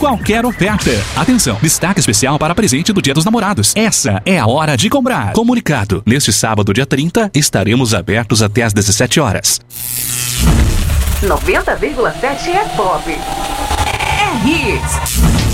qualquer oferta. Atenção, destaque especial para presente do Dia dos Namorados. Essa é a hora de comprar. Comunicado, neste sábado, dia 30, estaremos abertos até às 17 horas. 90,7 é pop. É hits.